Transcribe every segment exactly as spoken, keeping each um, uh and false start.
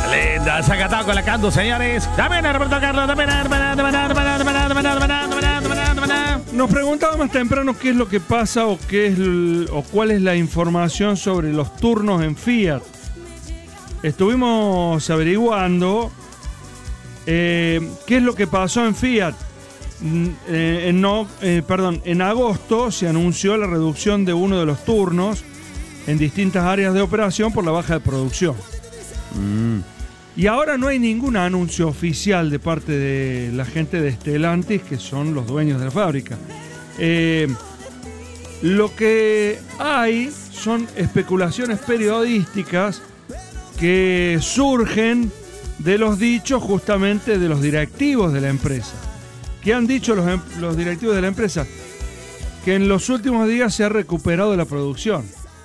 Linda, sacatado con la canto, señores. También Roberto Carlos, también. Nos preguntábamos temprano qué es lo que pasa o qué es l- o cuál es la información sobre los turnos en Fiat. Estuvimos averiguando eh, qué es lo que pasó en Fiat. Mm, eh, en no, eh, perdón, en agosto se anunció la reducción de uno de los turnos en distintas áreas de operación por la baja de producción. Mm. Y ahora no hay ningún anuncio oficial de parte de la gente de Stellantis, que son los dueños de la fábrica. Eh, lo que hay son especulaciones periodísticas que surgen de los dichos justamente de los directivos de la empresa. ¿Qué han dicho los, em- los directivos de la empresa? Que en los últimos días se ha recuperado la producción.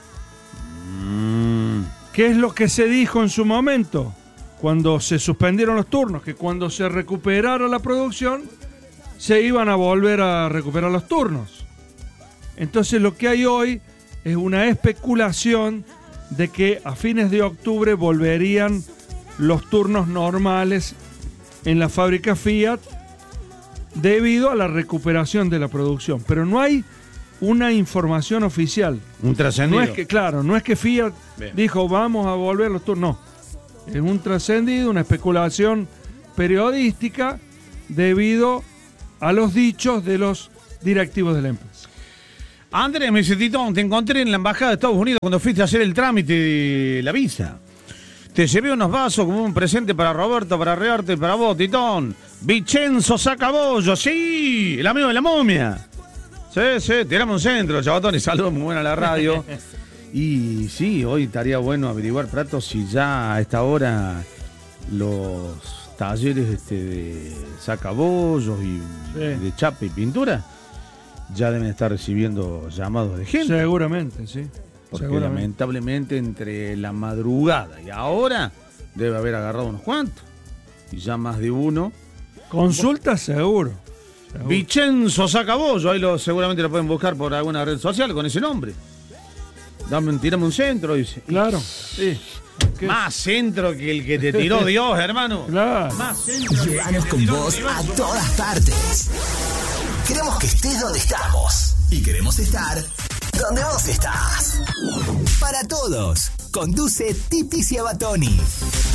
Mm. ¿Qué es lo que se dijo en su momento? Cuando se suspendieron los turnos, que cuando se recuperara la producción, se iban a volver a recuperar los turnos. Entonces lo que hay hoy es una especulación de que a fines de octubre volverían los turnos normales en la fábrica Fiat debido a la recuperación de la producción. Pero no hay una información oficial. Un trascendido. No es que, claro, no es que Fiat Bien. dijo vamos a volver los turnos, no. Es un trascendido, una especulación periodística debido a los dichos de los directivos de la empresa. Andrés, me dice, Titón, te encontré en la embajada de Estados Unidos cuando fuiste a hacer el trámite de la visa. Te llevé unos vasos como un presente para Roberto, para Rearte y para vos, Titón. Vincenzo Sacabollo, sí, el amigo de la momia. Sí, sí, tirame un centro, chavatón, y saludos, muy buena la radio. Y sí, hoy estaría bueno averiguar, Prato, si ya a esta hora los talleres este, de sacabollos y Sí. de chapa y pintura ya deben estar recibiendo llamados de gente. Seguramente, sí. Porque Seguramente. lamentablemente entre la madrugada y ahora debe haber agarrado unos cuantos. Y ya más de uno. Consulta seguro. seguro. Vincenzo Sacabollo, ahí lo, seguramente lo pueden buscar por alguna red social con ese nombre. Dame, tirame un centro, dice. Claro, sí. ¿Qué? Más centro que el que te tiró Dios, hermano. Claro. Más centro. que el Llévanos que te con tiró vos Dios. a todas partes. Queremos que estés donde estamos. Y queremos estar donde vos estás. Para todos, conduce Tipicia Batoni.